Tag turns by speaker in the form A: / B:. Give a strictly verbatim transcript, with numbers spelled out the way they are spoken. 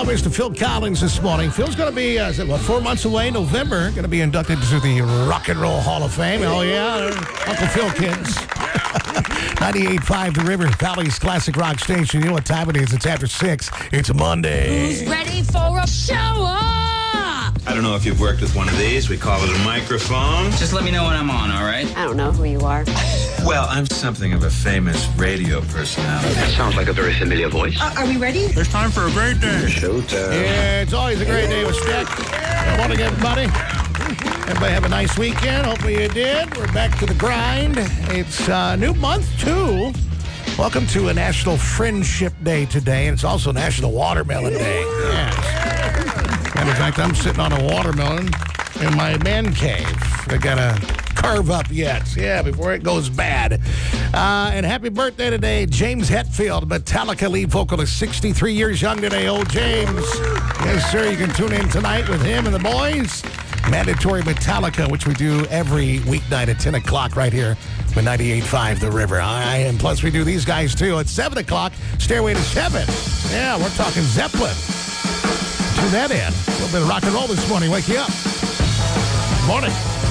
A: Mister Phil Collins this morning. Phil's going to be, uh, is it, what, four months away, November, going to be inducted to the Rock and Roll Hall of Fame. Oh, yeah, Uncle Phil kids. ninety-eight point five The River, Valley's classic rock station. You know what time it is? It's after six. It's a Monday.
B: Who's ready for a show up?
C: I don't know if you've worked with one of these. We call it a microphone.
D: Just let me know when I'm on, all right?
B: I don't know who you are.
C: Well, I'm something of a famous radio personality.
E: That sounds like a very familiar voice.
B: Uh, are we ready?
C: It's time for a great day.
E: Showtime.
A: Yeah, it's always a great day with Stick. Good morning, everybody. Everybody have a nice weekend. Hopefully you did. We're back to the grind. It's a uh, new month, too. Welcome to a National Friendship Day today, and it's also National Watermelon Day. Yes. And in fact, I'm sitting on a watermelon in my man cave. I gotta carve up yet. Yeah, before it goes bad. Uh, and happy birthday today, James Hetfield, Metallica lead vocalist, sixty-three years young today, old James. Yes, sir. You can tune in tonight with him and the boys. Mandatory Metallica, which we do every weeknight at ten o'clock right here with ninety-eight point five The River. All right, and plus we do these guys too at seven o'clock, Stairway to Heaven. Yeah, we're talking Zeppelin. Tune that in. A little bit of rock and roll this morning. Wake you up. Morning.